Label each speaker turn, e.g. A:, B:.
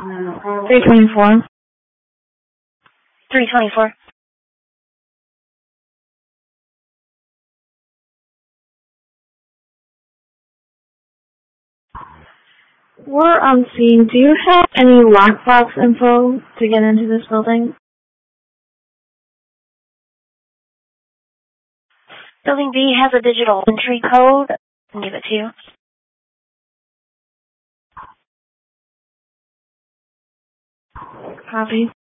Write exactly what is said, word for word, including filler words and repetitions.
A: three twenty-four.
B: three twenty-four.
A: We're on scene. Do you have any lockbox info to get into this building?
B: Building B has a digital entry code. I can give it to you.
A: Copy.